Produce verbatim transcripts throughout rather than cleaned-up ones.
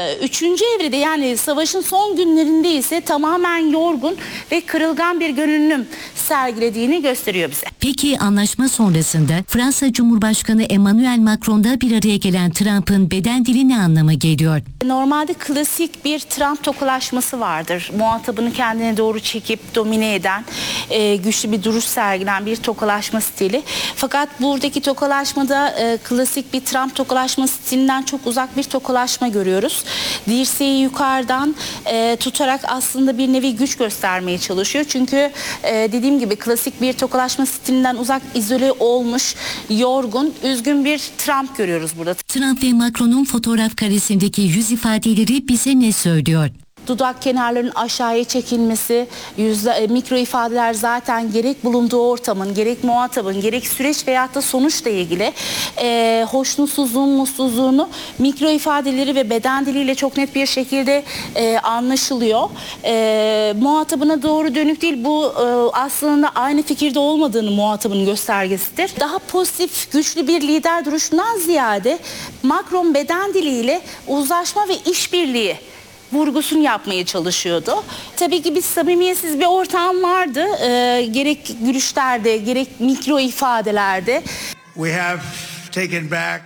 Üçüncü evrede, yani savaşın son günlerinde ise tamamen yorgun ve kırılgan bir görünüm sergilediğini gösteriyor bize. Peki anlaşma sonrasında Fransa Cumhurbaşkanı Emmanuel Macron'da bir araya gelen Trump'ın beden dili ne anlama geliyor? Normalde klasik bir Trump tokalaşması vardır. Muhatabını kendine doğru çekip domine eden, e, güçlü bir duruş sergilen bir tokalaşma stili. Fakat buradaki tokalaşmada e, klasik bir Trump tokalaşma stilinden çok uzak bir tokalaşma görüyoruz. Dirseği yukarıdan e, tutarak aslında bir nevi güç göstermeye çalışıyor. Çünkü e, dediğim gibi klasik bir tokalaşma stilinden uzak, izole olmuş, yorgun, üzgün bir Trump görüyoruz burada. Trump ve Macron'un fotoğraf karesindeki yüz ifadeleri bize ne söylüyor? Dudak kenarlarının aşağıya çekilmesi, yüzde, e, mikro ifadeler zaten gerek bulunduğu ortamın, gerek muhatabın, gerek süreç veyahut da sonuçla ilgili e, hoşnutsuzluğun, mutsuzluğunu mikro ifadeleri ve beden diliyle çok net bir şekilde e, anlaşılıyor. E, muhatabına doğru dönük değil, bu e, aslında aynı fikirde olmadığını muhatabın göstergesidir. Daha pozitif, güçlü bir lider duruşundan ziyade Macron beden diliyle uzlaşma ve işbirliği vurgusunu yapmaya çalışıyordu. Tabii ki bir samimiyetsiz bir ortam vardı. Ee, gerek gülüşlerde, gerek mikro ifadelerde. We have taken back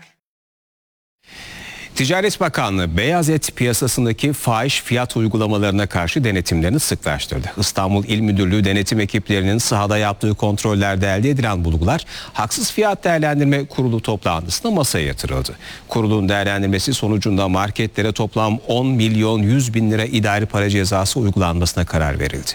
Ticaret Bakanlığı beyaz et piyasasındaki fahiş fiyat uygulamalarına karşı denetimlerini sıklaştırdı. İstanbul İl Müdürlüğü denetim ekiplerinin sahada yaptığı kontrollerde elde edilen bulgular Haksız Fiyat Değerlendirme Kurulu toplantısında masaya yatırıldı. Kurulun değerlendirmesi sonucunda marketlere toplam on milyon yüz bin lira idari para cezası uygulanmasına karar verildi.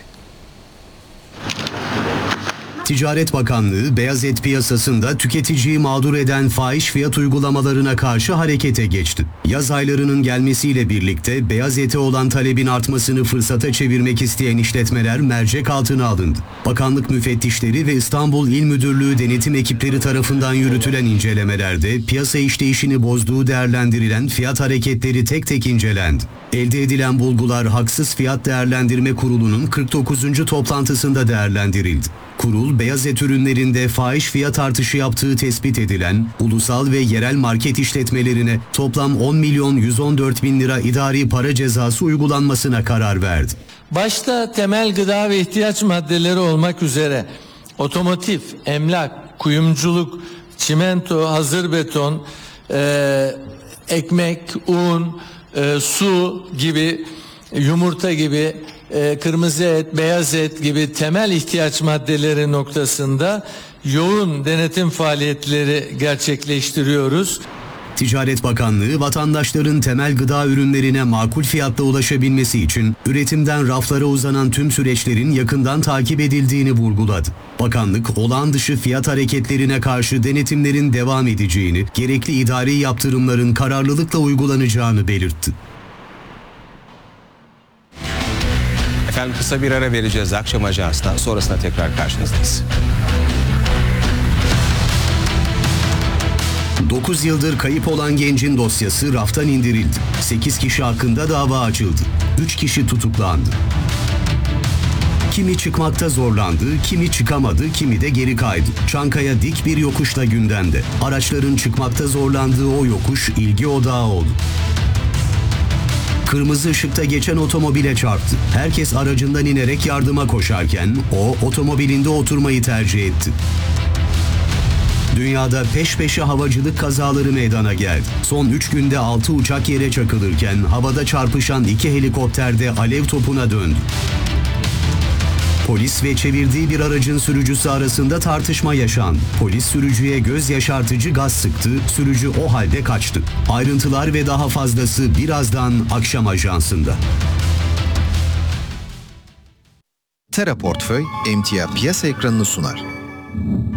Ticaret Bakanlığı beyaz et piyasasında tüketiciyi mağdur eden fahiş fiyat uygulamalarına karşı harekete geçti. Yaz aylarının gelmesiyle birlikte beyaz ete olan talebin artmasını fırsata çevirmek isteyen işletmeler mercek altına alındı. Bakanlık müfettişleri ve İstanbul İl Müdürlüğü denetim ekipleri tarafından yürütülen incelemelerde piyasa işleyişini bozduğu değerlendirilen fiyat hareketleri tek tek incelendi. Elde edilen bulgular Haksız Fiyat Değerlendirme Kurulu'nun kırk dokuzuncu toplantısında değerlendirildi. Kurul, beyaz et ürünlerinde fahiş fiyat artışı yaptığı tespit edilen ulusal ve yerel market işletmelerine toplam on milyon yüz on dört bin lira idari para cezası uygulanmasına karar verdi. Başta temel gıda ve ihtiyaç maddeleri olmak üzere otomotiv, emlak, kuyumculuk, çimento, hazır beton, e, ekmek, un, e, su gibi, yumurta gibi, e, kırmızı et, beyaz et gibi temel ihtiyaç maddeleri noktasında yoğun denetim faaliyetleri gerçekleştiriyoruz. Ticaret Bakanlığı, vatandaşların temel gıda ürünlerine makul fiyatla ulaşabilmesi için üretimden raflara uzanan tüm süreçlerin yakından takip edildiğini vurguladı. Bakanlık, olağan dışı fiyat hareketlerine karşı denetimlerin devam edeceğini, gerekli idari yaptırımların kararlılıkla uygulanacağını belirtti. Efendim kısa bir ara vereceğiz akşam ajansına. Sonrasında tekrar karşınızdayız. dokuz yıldır kayıp olan gencin dosyası raftan indirildi. sekiz kişi hakkında dava açıldı. üç kişi tutuklandı. Kimi çıkmakta zorlandı, kimi çıkamadı, kimi de geri kaydı. Çankaya dik bir yokuşla gündemde. Araçların çıkmakta zorlandığı o yokuş ilgi odağı oldu. Kırmızı ışıkta geçen otomobile çarptı. Herkes aracından inerek yardıma koşarken o otomobilinde oturmayı tercih etti. Dünyada peş peşe havacılık kazaları meydana geldi. Son üç günde altı uçak yere çakılırken havada çarpışan iki helikopter de alev topuna döndü. Polis ve çevirdiği bir aracın sürücüsü arasında tartışma yaşandı. Polis sürücüye göz yaşartıcı gaz sıktı, sürücü o halde kaçtı. Ayrıntılar ve daha fazlası birazdan akşam ajansında. Tera Portföy emtia piyasa ekranını sunar.